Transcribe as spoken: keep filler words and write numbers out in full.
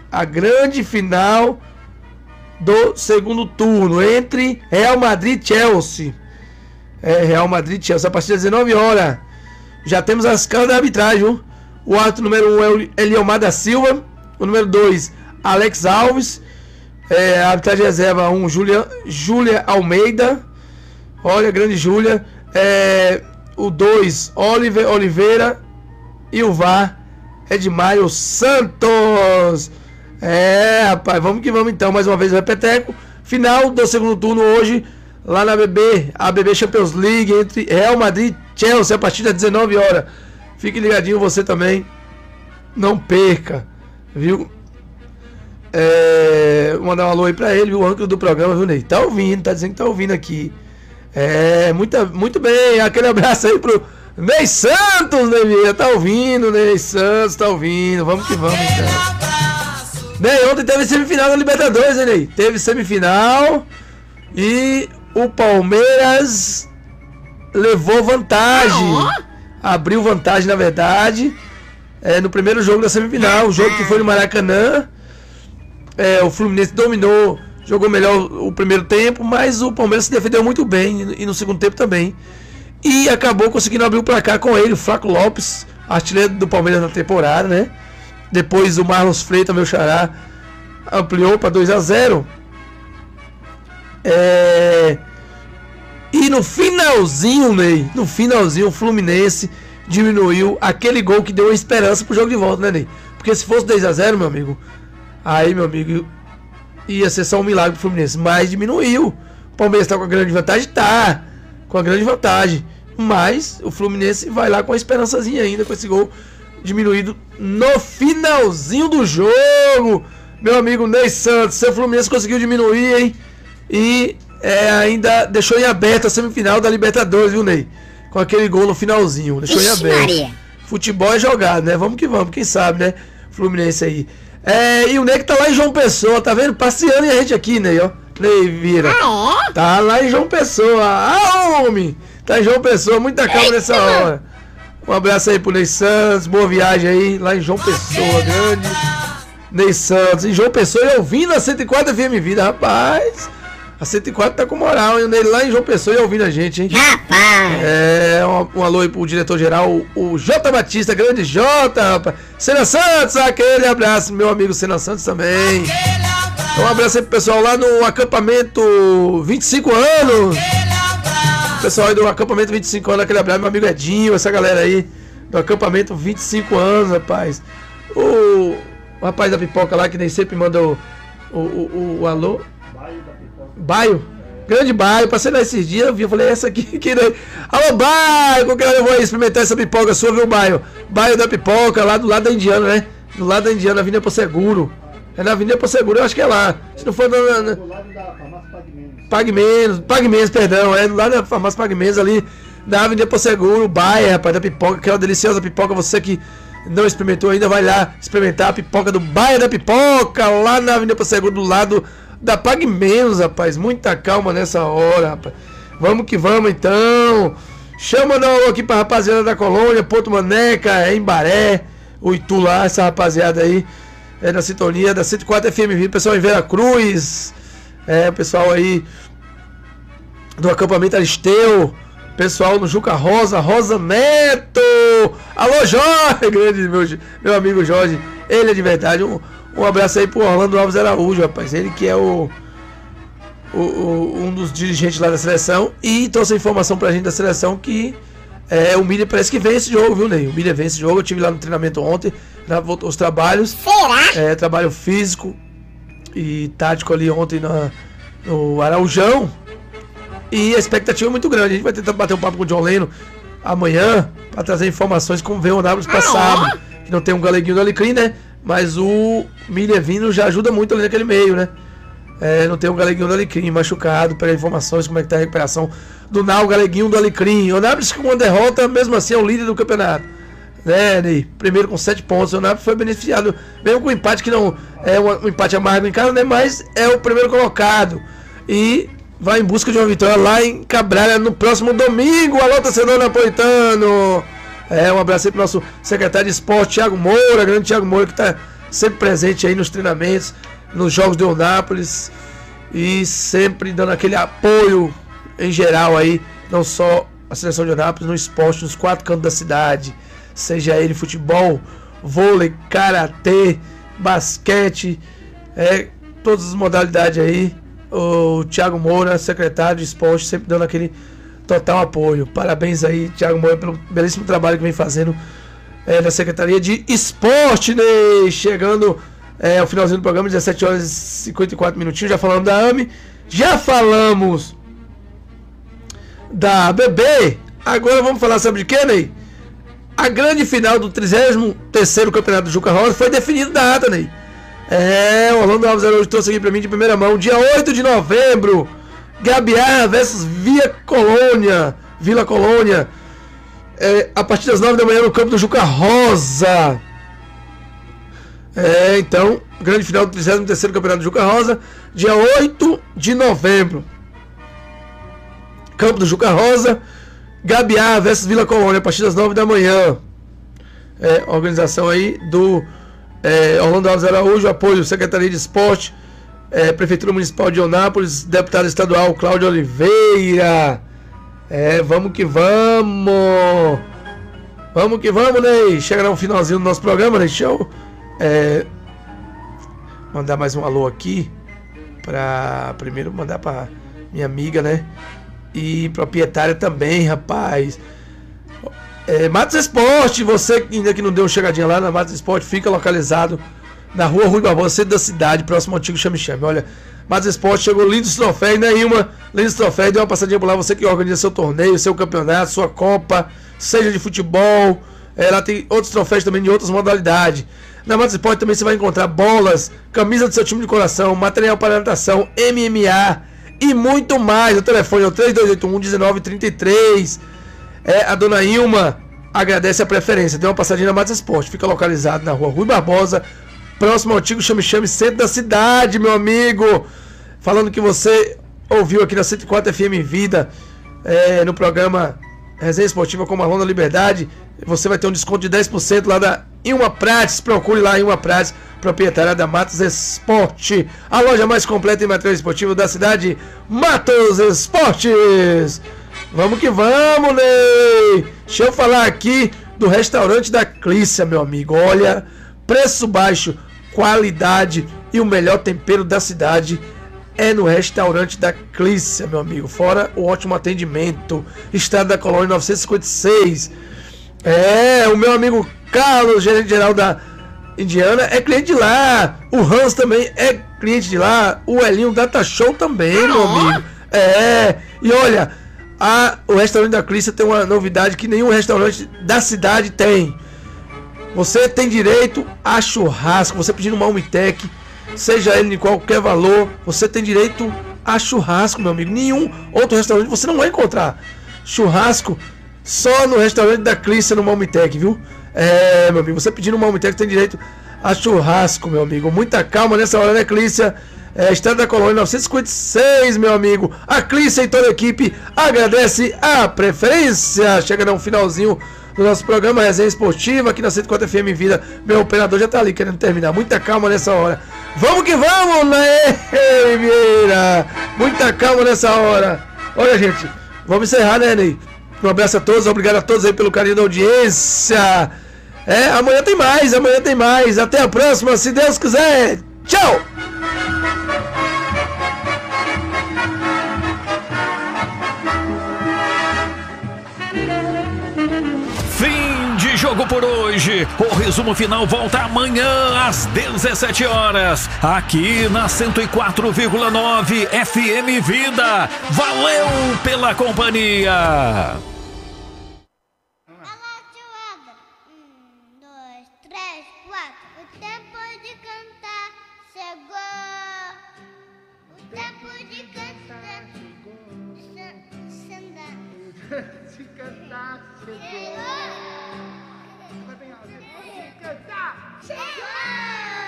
a grande final do segundo turno entre Real Madrid e Chelsea. É, Real Madrid e Chelsea, a partir das dezenove horas. Já temos as caras da arbitragem, viu? O árbitro número um é o Eliomar da Silva. O número dois, Alex Alves. É, a arbitragem reserva um, Júlia, Júlia Almeida. Olha, grande Júlia. É, o dois, Oliver Oliveira. E o V A R, Edmário Santos. É, rapaz, vamos que vamos então. Mais uma vez o repeteco. Final do segundo turno hoje, lá na B B, a B B Champions League, entre Real Madrid e Chelsea, a partir das dezenove horas. Fique ligadinho, você também. Não perca, viu? É, vou mandar um alô aí pra ele, o âncora do programa, viu, Ney? Tá ouvindo, tá dizendo que tá ouvindo aqui. É, muita, muito bem. Aquele abraço aí pro Ney Santos, Ney Vieira. Tá ouvindo, Ney Santos, tá ouvindo. Vamos que vamos, então. Ney, ontem teve semifinal da Libertadores, né, Ney? Teve semifinal e o Palmeiras levou vantagem. Abriu vantagem, na verdade, é, no primeiro jogo da semifinal. O jogo que foi no Maracanã. É, o Fluminense dominou, jogou melhor o primeiro tempo, mas o Palmeiras se defendeu muito bem e no segundo tempo também. E acabou conseguindo abrir o placar com ele, o Flaco Lopes, artilheiro do Palmeiras na temporada, né? Depois o Marlos Freitas, meu xará, ampliou para dois a zero. É... E no finalzinho, Ney, no finalzinho o Fluminense diminuiu aquele gol que deu uma esperança pro jogo de volta, né, Ney? Porque se fosse dois a zero, meu amigo, aí, meu amigo, ia ser só um milagre pro Fluminense. Mas diminuiu. O Palmeiras tá com a grande vantagem? Tá, com a grande vantagem. Mas o Fluminense vai lá com a esperançazinha ainda, com esse gol diminuído no finalzinho do jogo. Meu amigo Ney Santos, seu Fluminense conseguiu diminuir, hein? E é, ainda deixou em aberto a semifinal da Libertadores, viu, Ney? Com aquele gol no finalzinho. Deixou Ixi, em aberto. Maria. Futebol é jogado, né? Vamos que vamos, quem sabe, né? Fluminense aí. É, e o Ney que tá lá em João Pessoa, tá vendo? Passeando e a gente aqui, Ney, ó. Ney Vira. Ah, é? Tá lá em João Pessoa. Ah, homem! Tá em João Pessoa, muita calma Eita. nessa hora. Um abraço aí pro Ney Santos, boa viagem aí, lá em João Pessoa, grande. Ney Santos, em João Pessoa, e ouvindo a cento e quatro F M Vida, rapaz. A cento e quatro tá com moral, hein? O Ney lá em João Pessoa e ouvindo a gente, hein? Rapaz! É, um, um alô aí pro diretor-geral, o, o J Batista, grande J, rapaz. Sena Santos, aquele abraço, meu amigo Sena Santos também. Um abraço aí pro pessoal lá no acampamento vinte e cinco anos. O pessoal aí do acampamento vinte e cinco anos, aquele abraço, meu amigo Edinho, essa galera aí do acampamento vinte e cinco anos, rapaz. O, o rapaz da pipoca lá que nem sempre manda o, o, o, o alô. Baio, grande Baio, passei lá esses dias, eu vi, eu falei, essa aqui, que daí. Alô, Baio, que eu vou experimentar essa pipoca sua, viu, Baio? Baio da pipoca, lá do lado da Indiana, né? Do lado da Indiana, Avenida Por Seguro. É na Avenida Por Seguro, eu acho que é lá. Se não for na, na... do lado da farmácia Pague Menos. Pague Menos, Pague Menos, perdão, é do lado da farmácia Pague Menos, ali da Avenida Por Seguro, Baio, rapaz, da pipoca, aquela deliciosa pipoca, você que não experimentou ainda, vai lá experimentar a pipoca do Baio da Pipoca, lá na Avenida Por Seguro, do lado da Pague Menos, rapaz. Muita calma nessa hora, rapaz. Vamos que vamos, então. Chama não aqui pra rapaziada da Colônia, Porto Maneca, Embaré, o Itu lá, essa rapaziada aí. É na sintonia da cento e quatro F M V, pessoal em Vera Cruz. É, pessoal aí do acampamento Aristeu. Pessoal no Juca Rosa, Rosa Neto. Alô, Jorge, grande meu, meu amigo Jorge. Ele é de verdade, um Um abraço aí pro Orlando Alves Araújo, rapaz. Ele que é o, o, o um dos dirigentes lá da seleção. E trouxe a informação pra gente da seleção que é, o Milha parece que vence esse jogo, viu, Ney? O Milha vence esse jogo. Eu tive lá no treinamento ontem, voltou os trabalhos. Será? É, trabalho físico e tático ali ontem na, no Araujão. E a expectativa é muito grande. A gente vai tentar bater um papo com o John Leno amanhã pra trazer informações como veio o Nápoles pra sábado. Que não tem um galeguinho do Alecrim, né? Mas o Milha vindo já ajuda muito ali naquele meio, né? É, não tem um galeguinho do Alecrim machucado, pegar informações como é que tá a recuperação do Nau, galeguinho do Alecrim. O Nápoles com uma derrota, mesmo assim, é o líder do campeonato. Né, Ney? Primeiro com sete pontos. O Nápoles foi beneficiado, mesmo com o empate que não é um, um empate amargo em casa, né? Mas é o primeiro colocado. E vai em busca de uma vitória lá em Cabralha no próximo domingo. Alô, torcedor napolitano! É, um abraço aí pro nosso secretário de esporte, Thiago Moura, grande Thiago Moura, que tá sempre presente aí nos treinamentos, nos jogos do Eunápolis e sempre dando aquele apoio em geral aí, não só a seleção de Eunápolis, no esporte, nos quatro cantos da cidade, seja ele futebol, vôlei, karatê, basquete, é, todas as modalidades aí. O Thiago Moura, secretário de esporte, sempre dando aquele total apoio. Parabéns aí, Thiago Moura, pelo belíssimo trabalho que vem fazendo é, na Secretaria de Esporte, né? Chegando é, ao finalzinho do programa, dezessete horas e cinquenta e quatro minutinhos. Já falamos da A M E, já falamos da B B. Agora vamos falar sobre de quê, Ney? A grande final do trigésimo terceiro Campeonato do Juca Rosa foi definida data, Ney. É, o Orlando Alves hoje trouxe aqui pra mim de primeira mão, dia oito de novembro, Gabiarra versus Via Colônia, Vila Colônia, é, a partir das nove da manhã no campo do Juca Rosa. É, então, grande final do trigésimo terceiro Campeonato do Juca Rosa, dia oito de novembro, campo do Juca Rosa, Gabiarra versus Vila Colônia, a partir das nove da manhã. É, organização aí do É, Orlando Alves Araújo, apoio Secretaria de Esporte, é, Prefeitura Municipal de Eunápolis, deputado estadual Cláudio Oliveira. É, vamos que vamos! Vamos que vamos, Ney! Chega no finalzinho do nosso programa, Ney. Deixa eu é, mandar mais um alô aqui. Pra primeiro mandar pra minha amiga, né? E proprietária também, rapaz. É, Matos Esporte, você ainda que não deu uma chegadinha lá na Matos Esporte, fica localizado na rua Rui Barbosa, centro da cidade, próximo ao antigo Chame-Chame. Olha, Matos Esporte chegou lindos troféus, né, Ilma? Lindos troféus, deu uma passadinha por lá, você que organiza seu torneio, seu campeonato, sua Copa, seja de futebol, é, lá tem outros troféus também de outras modalidades. Na Matos Esporte também você vai encontrar bolas, camisa do seu time de coração, material para natação, M M A e muito mais. O telefone é o três dois oito um, um nove três três. É, a dona Ilma agradece a preferência. Deu uma passadinha na Matos Esporte. Fica localizado na rua Rui Barbosa, próximo ao antigo Chame-Chame, centro da cidade, meu amigo. Falando que você ouviu aqui na cento e quatro F M Vida, é, no programa Resenha Esportiva com Marlon da Liberdade, você vai ter um desconto de dez por cento lá da Ilma Prates. Procure lá a Ilma Prates, proprietária da Matos Esporte, a loja mais completa em material esportivo da cidade, Matos Esportes. Vamos que vamos, Ney! Deixa eu falar aqui do restaurante da Clícia, meu amigo. Olha, preço baixo, qualidade e o melhor tempero da cidade é no restaurante da Clícia, meu amigo. Fora o ótimo atendimento. Estrada da Colônia novecentos e cinquenta e seis. É, o meu amigo Carlos, gerente geral da Indiana, é cliente de lá. O Hans também é cliente de lá. O Elinho Data Show também, meu amigo. É, e olha... A, o restaurante da Clícia tem uma novidade que nenhum restaurante da cidade tem. Você tem direito a churrasco. Você pedindo uma Umitec, seja ele de qualquer valor, você tem direito a churrasco, meu amigo. Nenhum outro restaurante você não vai encontrar churrasco só no restaurante da Clícia, no Umitec, viu? É, meu amigo, você pedindo uma Umitec tem direito a churrasco, meu amigo. Muita calma nessa hora, né, Clícia? É, Estrada da Colônia novecentos e cinquenta e seis, meu amigo. A Clícia e toda a equipe agradece a preferência. Chega no finalzinho do nosso programa Resenha Esportiva aqui na cento e quatro F M Vida. Meu operador já tá ali querendo terminar. Muita calma nessa hora. Vamos que vamos, né, Vieira? Muita calma nessa hora. Olha, gente, vamos encerrar, né, Ney? Um abraço a todos, obrigado a todos aí pelo carinho da audiência. É, amanhã tem mais, amanhã tem mais. Até a próxima, se Deus quiser. Tchau! Fim de jogo por hoje. O resumo final volta amanhã às dezessete horas, aqui na cento e quatro vírgula nove F M Vida. Valeu pela companhia. Um, dois, três, quatro. O tempo de cantar chegou. O tempo de cantar chegou. De cantar chegou. Chegou. Vai bem alto. De cantar chegou.